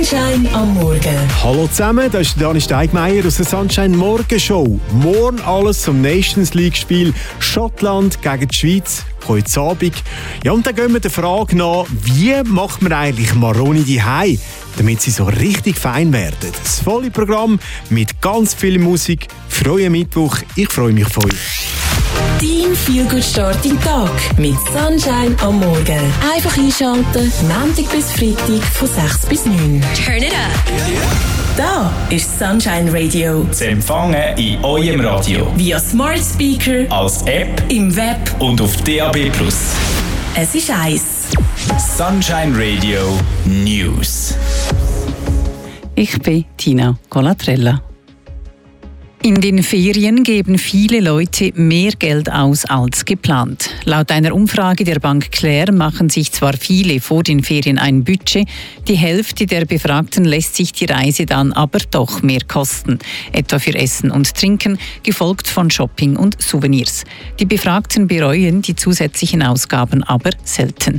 Sunshine am Morgen. Hallo zusammen, das ist Dani Steigmeier aus der Sunshine Morgen Show. Morgen alles zum Nations League Spiel Schottland gegen die Schweiz. Heute Abend. Ja, und dann gehen wir der Frage nach, wie macht man eigentlich Maroni daheim, damit sie so richtig fein werden. Das volle Programm mit ganz viel Musik. Freuen Mittwoch. Ich freue mich auf euch. Dein Feel-Good-Start im Tag mit Sunshine am Morgen. Einfach einschalten, Montag bis Freitag von 6 bis 9. Turn it up. Da ist Sunshine Radio. Zu empfangen in eurem Radio. Via Smart Speaker, Als App im Web. und auf DAB+. Es ist eins. Sunshine Radio News. Ich bin Tina Colatrella. In den Ferien geben viele Leute mehr Geld aus als geplant. Laut einer Umfrage der Bank Claire machen sich zwar viele vor den Ferien ein Budget, die Hälfte der Befragten lässt sich die Reise dann aber doch mehr kosten. Etwa für Essen und Trinken, gefolgt von Shopping und Souvenirs. Die Befragten bereuen die zusätzlichen Ausgaben aber selten.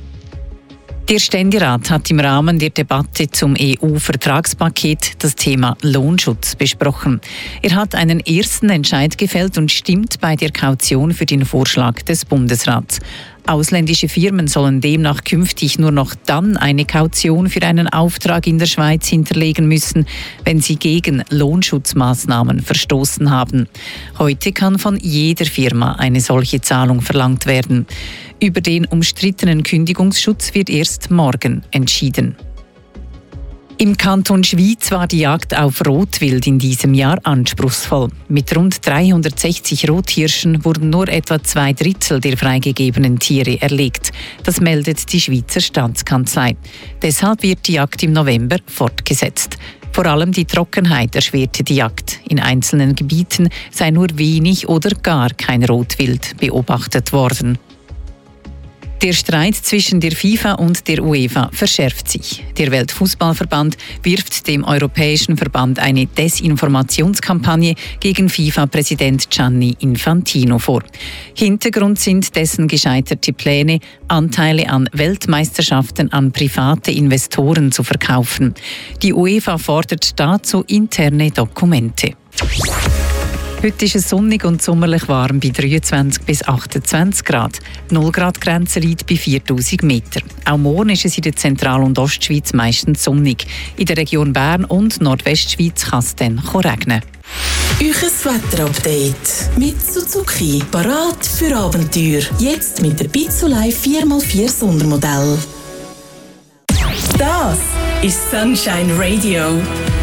Der Ständerat hat im Rahmen der Debatte zum EU-Vertragspaket das Thema Lohnschutz besprochen. Er hat einen ersten Entscheid gefällt und stimmt bei der Kaution für den Vorschlag des Bundesrats. Ausländische Firmen sollen demnach künftig nur noch dann eine Kaution für einen Auftrag in der Schweiz hinterlegen müssen, wenn sie gegen Lohnschutzmaßnahmen verstoßen haben. Heute kann von jeder Firma eine solche Zahlung verlangt werden. Über den umstrittenen Kündigungsschutz wird erst morgen entschieden. Im Kanton Schwyz war die Jagd auf Rotwild in diesem Jahr anspruchsvoll. Mit rund 360 Rothirschen wurden nur etwa 2/3 der freigegebenen Tiere erlegt. Das meldet die Schweizer Staatskanzlei. Deshalb wird die Jagd im November fortgesetzt. Vor allem die Trockenheit erschwerte die Jagd. In einzelnen Gebieten sei nur wenig oder gar kein Rotwild beobachtet worden. Der Streit zwischen der FIFA und der UEFA verschärft sich. Der Weltfußballverband wirft dem Europäischen Verband eine Desinformationskampagne gegen FIFA-Präsident Gianni Infantino vor. Hintergrund sind dessen gescheiterte Pläne, Anteile an Weltmeisterschaften an private Investoren zu verkaufen. Die UEFA fordert dazu interne Dokumente. Heute ist es sonnig und sommerlich warm bei 23 bis 28 Grad. 0 Grad Grenze liegt bei 4000 Meter. Auch morgen ist es in der Zentral- und Ostschweiz meistens sonnig. In der Region Bern und Nordwestschweiz kann es dann regnen. Euch ein Wetterupdate mit Suzuki. Parat für Abenteuer. Jetzt mit der Pizzolei 4x4 Sondermodell. Das ist Sunshine Radio.